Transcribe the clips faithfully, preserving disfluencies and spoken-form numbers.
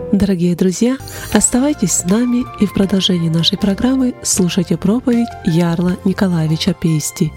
Дорогие друзья, оставайтесь с нами и в продолжении нашей программы слушайте проповедь Ярла Николаевича Пейсти.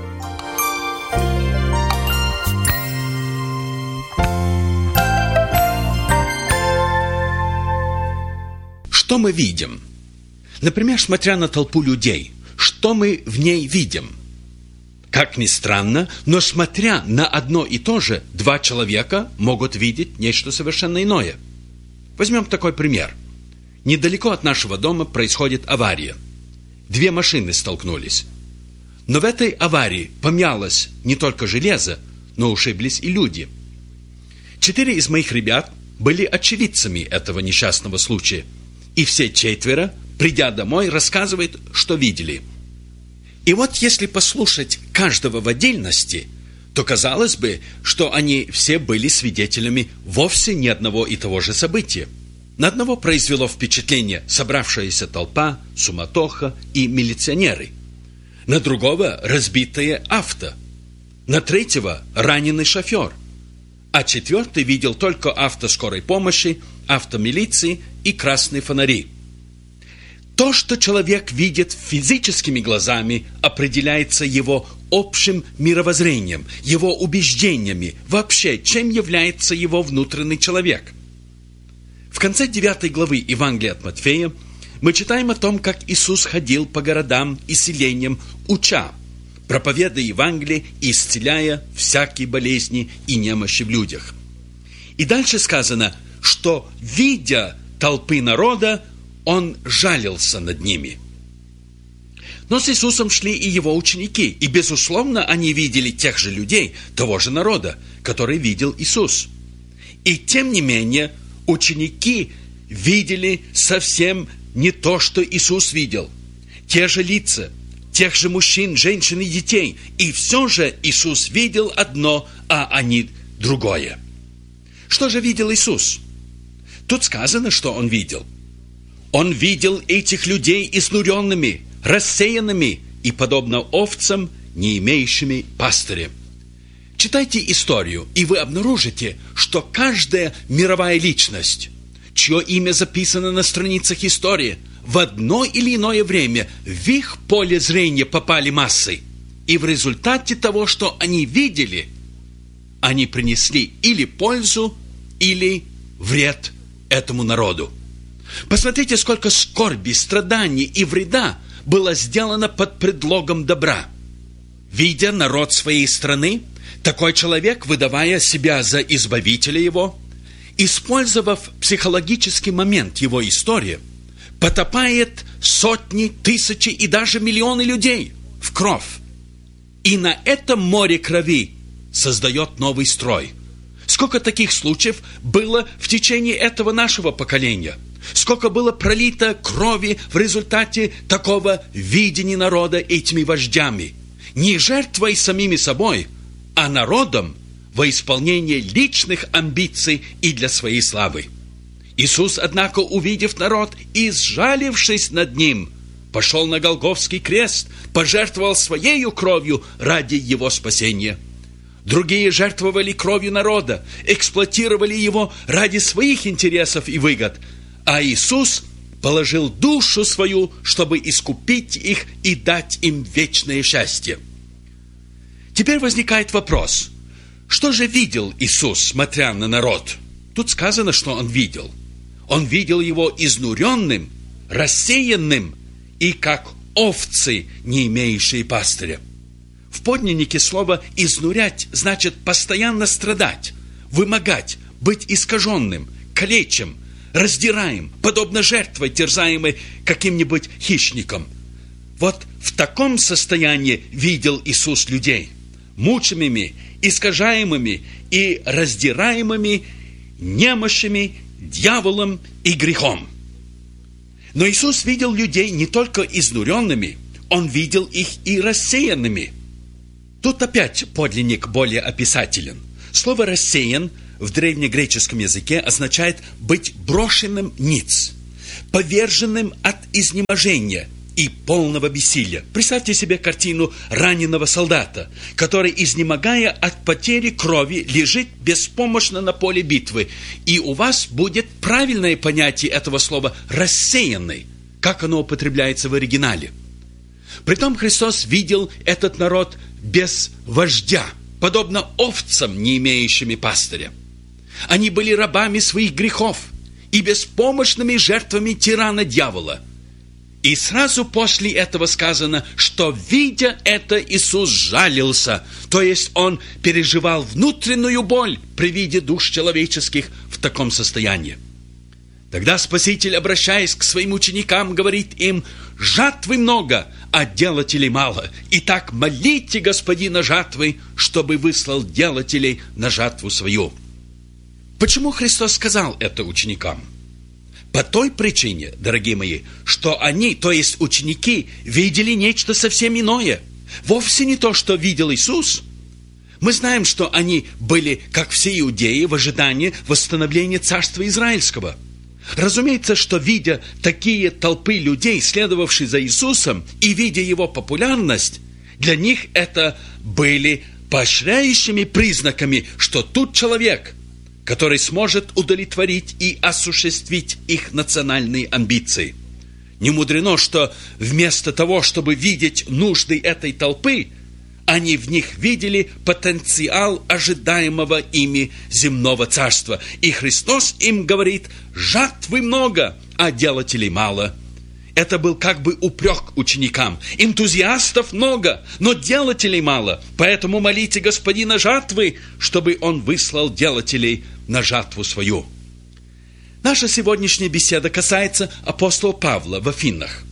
Что мы видим? Например, смотря на толпу людей, что мы в ней видим? Как ни странно, но смотря на одно и то же, два человека могут видеть нечто совершенно иное. Возьмем такой пример. Недалеко от нашего дома происходит авария. Две машины столкнулись. Но в этой аварии помялось не только железо, но ушиблись и люди. Четыре из моих ребят были очевидцами этого несчастного случая. И все четверо, придя домой, рассказывают, что видели. И вот если послушать каждого в отдельности, то казалось бы, что они все были свидетелями вовсе не одного и того же события. На одного произвело впечатление собравшаяся толпа, суматоха и милиционеры. На другого разбитое авто. На третьего раненый шофер. А четвертый видел только авто скорой помощи, авто милиции и красные фонари. То, что человек видит физическими глазами, определяется его общим мировоззрением, его убеждениями, вообще, чем является его внутренний человек. В конце девятой главы Евангелия от Матфея мы читаем о том, как Иисус ходил по городам и селениям, уча, проповедуя Евангелие и исцеляя всякие болезни и немощи в людях. И дальше сказано, что, видя толпы народа, Он жалился над ними. Но с Иисусом шли и Его ученики, и, безусловно, они видели тех же людей, того же народа, который видел Иисус. И, тем не менее, ученики видели совсем не то, что Иисус видел. Те же лица, тех же мужчин, женщин и детей. И все же Иисус видел одно, а они другое. Что же видел Иисус? Тут сказано, что Он видел. Он видел этих людей изнуренными, рассеянными и, подобно овцам, не имеющими пастыря. Читайте историю, и вы обнаружите, что каждая мировая личность, чье имя записано на страницах истории, в одно или иное время в их поле зрения попали массы. И в результате того, что они видели, они принесли или пользу, или вред этому народу. Посмотрите, сколько скорби, страданий и вреда было сделано под предлогом добра. Видя народ своей страны, такой человек, выдавая себя за избавителя его, использовав психологический момент его истории, потопает сотни, тысячи и даже миллионы людей в кровь. И на этом море крови создает новый строй. Сколько таких случаев было в течение этого нашего поколения? Сколько было пролито крови в результате такого видения народа этими вождями? Не жертвой самими собой, а народом во исполнение личных амбиций и для своей славы. Иисус, однако, увидев народ и сжалившись над ним, пошел на Голгофский крест, пожертвовал своею кровью ради его спасения. Другие жертвовали кровью народа, эксплуатировали его ради своих интересов и выгод, а Иисус положил душу свою, чтобы искупить их и дать им вечное счастье. Теперь возникает вопрос, что же видел Иисус, смотря на народ? Тут сказано, что Он видел. Он видел его изнуренным, рассеянным и как овцы, не имеющие пастыря. В подлиннике слово «изнурять» значит постоянно страдать, вымогать, быть искаженным, калечим, раздираем, подобно жертве, терзаемой каким-нибудь хищником. Вот в таком состоянии видел Иисус людей, мучимыми, искажаемыми и раздираемыми немощами, дьяволом и грехом. Но Иисус видел людей не только изнуренными, Он видел их и рассеянными. Тут опять подлинник более описателен. Слово «рассеян» в древнегреческом языке означает быть брошенным ниц, поверженным от изнеможения и полного бессилия. Представьте себе картину раненого солдата, который, изнемогая от потери крови, лежит беспомощно на поле битвы. И у вас будет правильное понятие этого слова «рассеянный», как оно употребляется в оригинале. Притом Христос видел этот народ без вождя, подобно овцам, не имеющими пастыря. Они были рабами своих грехов и беспомощными жертвами тирана-дьявола. И сразу после этого сказано, что, видя это, Иисус жалился, то есть Он переживал внутреннюю боль при виде душ человеческих в таком состоянии. Тогда Спаситель, обращаясь к своим ученикам, говорит им: «Жатвы много, а делателей мало. Итак, молите Господина жатвы, чтобы выслал делателей на жатву свою». Почему Христос сказал это ученикам? По той причине, дорогие мои, что они, то есть ученики, видели нечто совсем иное. Вовсе не то, что видел Иисус. Мы знаем, что они были, как все иудеи, в ожидании восстановления Царства Израильского. Разумеется, что, видя такие толпы людей, следовавшие за Иисусом, и видя Его популярность, для них это были поощряющими признаками, что тут человек, который сможет удовлетворить и осуществить их национальные амбиции. Не мудрено, что вместо того, чтобы видеть нужды этой толпы, они в них видели потенциал ожидаемого ими земного царства. И Христос им говорит: «Жатвы много, а делателей мало». Это был как бы упрек ученикам. Энтузиастов много, но делателей мало. Поэтому молите Господина жатвы, чтобы Он выслал делателей на жатву свою. Наша сегодняшняя беседа касается апостола Павла в Афинах.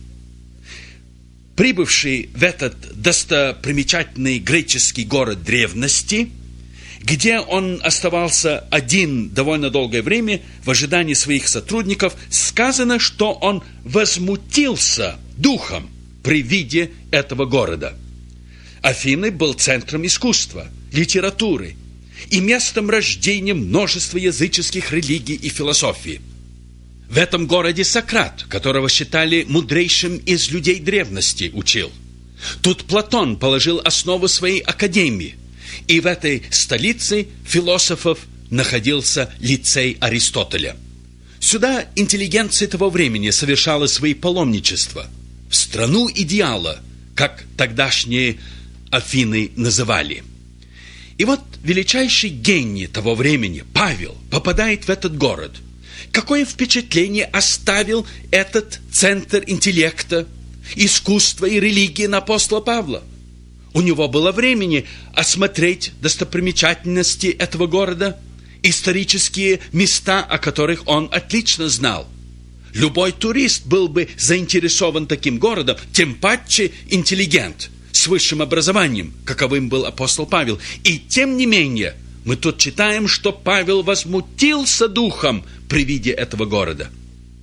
Прибывший в этот достопримечательный греческий город древности, где он оставался один довольно долгое время в ожидании своих сотрудников, сказано, что он возмутился духом при виде этого города. Афины был центром искусства, литературы и местом рождения множества языческих религий и философии. В этом городе Сократ, которого считали мудрейшим из людей древности, учил. Тут Платон положил основу своей академии. И в этой столице философов находился лицей Аристотеля. Сюда интеллигенция того времени совершала свои паломничества, в страну идеала, как тогдашние Афины называли. И вот величайший гений того времени, Павел, попадает в этот город. Какое впечатление оставил этот центр интеллекта, искусства и религии на апостола Павла? У него было времени осмотреть достопримечательности этого города, исторические места, о которых он отлично знал. Любой турист был бы заинтересован таким городом, тем паче интеллигент, с высшим образованием, каковым был апостол Павел. И тем не менее, мы тут читаем, что Павел возмутился духом при виде этого города.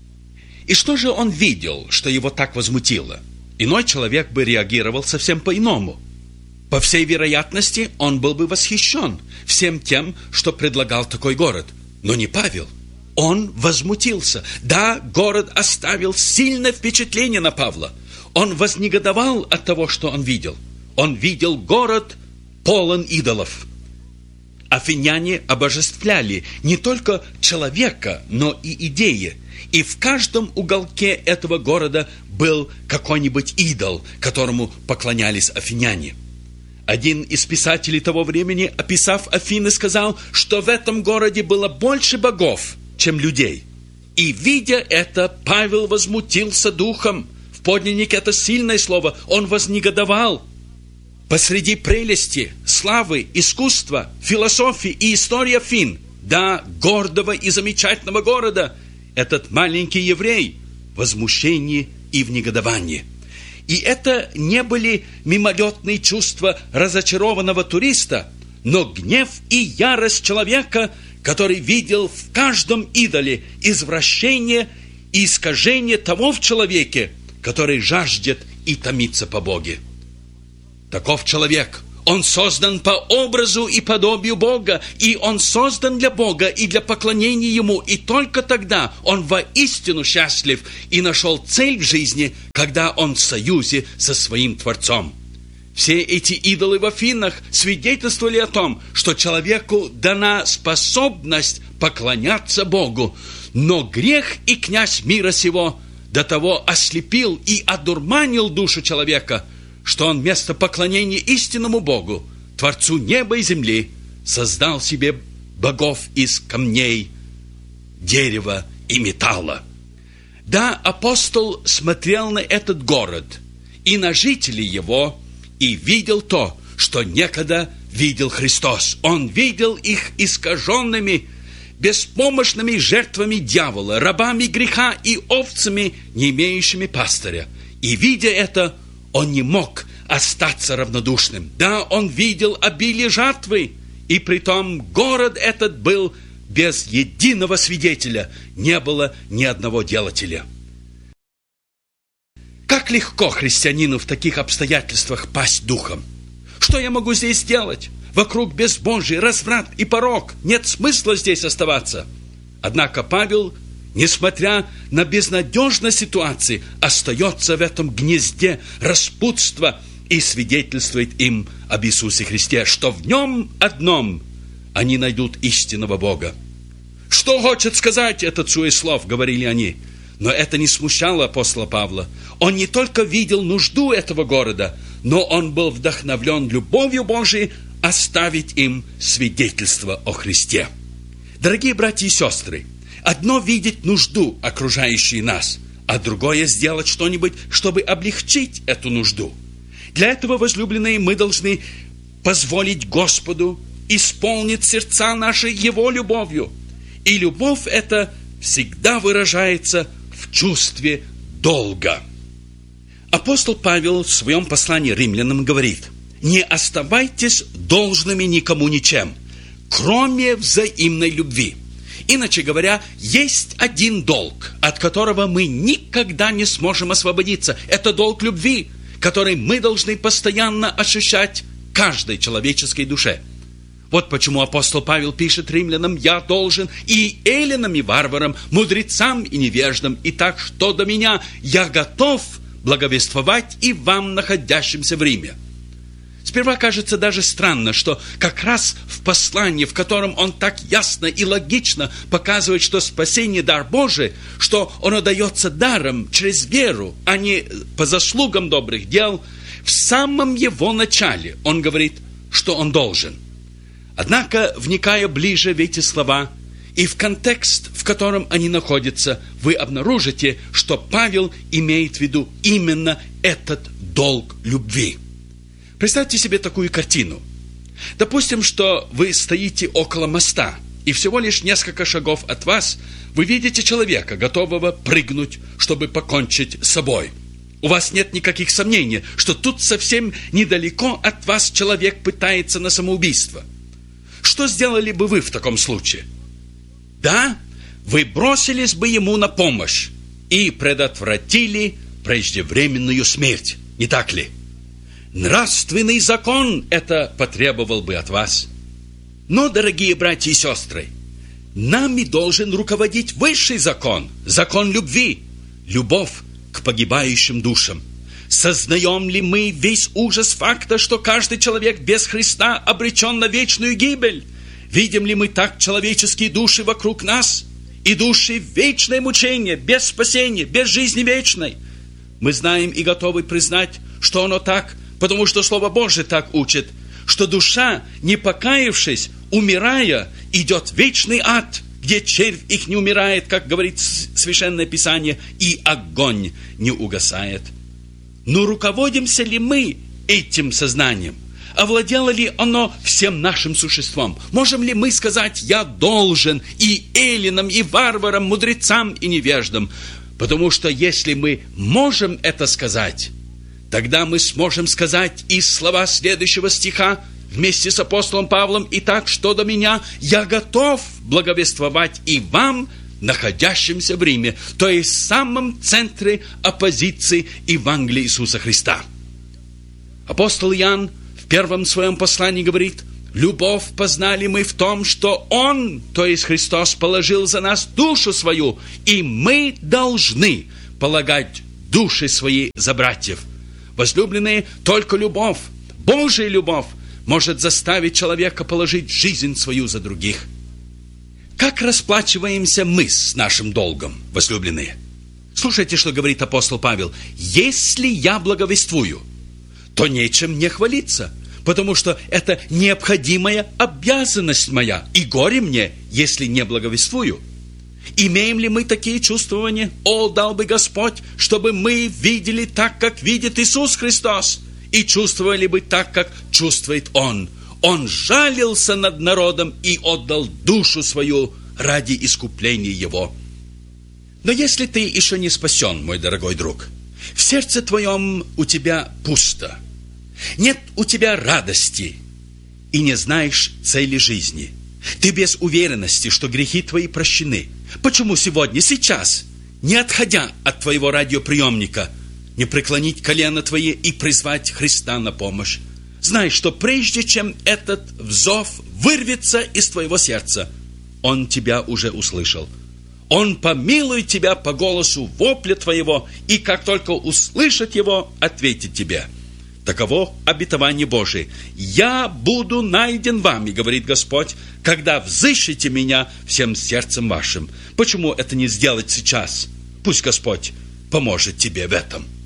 И что же он видел, что его так возмутило? Иной человек бы реагировал совсем по-иному. По всей вероятности, он был бы восхищен всем тем, что предлагал такой город. Но не Павел. Он возмутился. Да, город оставил сильное впечатление на Павла. Он вознегодовал от того, что он видел. Он видел город полон идолов. Афиняне обожествляли не только человека, но и идеи. И в каждом уголке этого города был какой-нибудь идол, которому поклонялись афиняне. Один из писателей того времени, описав Афины, сказал, что в этом городе было больше богов, чем людей. И, видя это, Павел возмутился духом. В подлиннике это сильное слово. Он вознегодовал. Посреди прелести, славы, искусства, философии и истории Афин, да, гордого и замечательного города, этот маленький еврей в возмущении и в негодовании. И это не были мимолетные чувства разочарованного туриста, но гнев и ярость человека, который видел в каждом идоле извращение и искажение того в человеке, который жаждет и томится по Боге. Таков человек, Он создан по образу и подобию Бога, и он создан для Бога и для поклонения Ему, и только тогда он воистину счастлив и нашел цель в жизни, когда он в союзе со своим Творцом. Все эти идолы в Афинах свидетельствовали о том, что человеку дана способность поклоняться Богу, но грех и князь мира сего до того ослепил и одурманил душу человека, что он вместо поклонения истинному Богу, Творцу неба и земли, создал себе богов из камней, дерева и металла. Да, апостол смотрел на этот город и на жителей его, и видел то, что некогда видел Христос. Он видел их искаженными, беспомощными жертвами дьявола, рабами греха и овцами, не имеющими пастыря. И, видя это, он не мог остаться равнодушным. Да, он видел обилие жатвы, и притом город этот был без единого свидетеля, не было ни одного делателя. Как легко христианину в таких обстоятельствах пасть духом. Что я могу здесь делать? Вокруг безбожие, разврат и порок. Нет смысла здесь оставаться. Однако Павел, несмотря на безнадежность ситуации, остается в этом гнезде распутства и свидетельствует им об Иисусе Христе, что в нем одном они найдут истинного Бога. «Что хочет сказать этот суеслов?» — говорили они. Но это не смущало апостола Павла. Он не только видел нужду этого города, но он был вдохновлен любовью Божией оставить им свидетельство о Христе. Дорогие братья и сестры, одно видеть нужду, окружающей нас, а другое сделать что-нибудь, чтобы облегчить эту нужду. Для этого, возлюбленные, мы должны позволить Господу исполнить сердца наши Его любовью. И любовь эта всегда выражается в чувстве долга. Апостол Павел в своем послании римлянам говорит: «Не оставайтесь должными никому ничем, кроме взаимной любви». Иначе говоря, есть один долг, от которого мы никогда не сможем освободиться. Это долг любви, который мы должны постоянно ощущать каждой человеческой душе. Вот почему апостол Павел пишет римлянам: «Я должен и эллинам, и варварам, мудрецам и невеждам, и так что до меня, я готов благовествовать и вам, находящимся в Риме». Сперва кажется даже странно, что как раз в послании, в котором он так ясно и логично показывает, что спасение – дар Божий, что оно дается даром через веру, а не по заслугам добрых дел, в самом его начале он говорит, что он должен. Однако, вникая ближе в эти слова и в контекст, в котором они находятся, вы обнаружите, что Павел имеет в виду именно этот долг любви. Представьте себе такую картину. Допустим, что вы стоите около моста, и всего лишь несколько шагов от вас вы видите человека, готового прыгнуть, чтобы покончить с собой. У вас нет никаких сомнений, что тут совсем недалеко от вас человек пытается на самоубийство. Что сделали бы вы в таком случае? Да, вы бросились бы ему на помощь и предотвратили преждевременную смерть, не так ли? Нравственный закон это потребовал бы от вас. Но, дорогие братья и сестры, нами должен руководить высший закон, закон любви, любовь к погибающим душам. Сознаем ли мы весь ужас факта, что каждый человек без Христа обречен на вечную гибель? Видим ли мы так человеческие души вокруг нас? И души в вечное мучение, без спасения, без жизни вечной. Мы знаем и готовы признать, что оно так, потому что Слово Божие так учит, что душа, не покаявшись, умирая, идет в вечный ад, где червь их не умирает, как говорит Священное Писание, и огонь не угасает. Но руководимся ли мы этим сознанием? Овладело ли оно всем нашим существом? Можем ли мы сказать: «Я должен и эллинам, и варварам, мудрецам и невеждам»? Потому что если мы можем это сказать, тогда мы сможем сказать и слова следующего стиха вместе с апостолом Павлом: «Итак, что до меня, я готов благовествовать и вам, находящимся в Риме», то есть в самом центре оппозиции Евангелия Иисуса Христа. Апостол Иоанн в В первом своем послании говорит: любовь познали мы в том, что Он, то есть Христос, положил за нас душу свою, и мы должны полагать души свои за братьев. Возлюбленные, только любовь, Божья любовь, может заставить человека положить жизнь свою за других. Как расплачиваемся мы с нашим долгом, возлюбленные? Слушайте, что говорит апостол Павел. Если я благовествую, то нечем мне хвалиться, потому что это необходимая обязанность моя, и горе мне, если не благовествую. Имеем ли мы такие чувствования? О, дал бы Господь, чтобы мы видели так, как видит Иисус Христос, и чувствовали бы так, как чувствует Он. Он жалился над народом и отдал душу свою ради искупления его. Но если ты еще не спасен, мой дорогой друг, в сердце твоем у тебя пусто, нет у тебя радости и не знаешь цели жизни, ты без уверенности, что грехи твои прощены, почему сегодня, сейчас, не отходя от твоего радиоприемника, не преклонить колено твои и призвать Христа на помощь? Знай, что прежде чем этот взов вырвется из твоего сердца, Он тебя уже услышал. Он помилует тебя по голосу вопля твоего, и как только услышит его, ответит тебе. Таково обетование Божие. «Я буду найден вами, — говорит Господь, — когда взыщете меня всем сердцем вашим». Почему это не сделать сейчас? Пусть Господь поможет тебе в этом.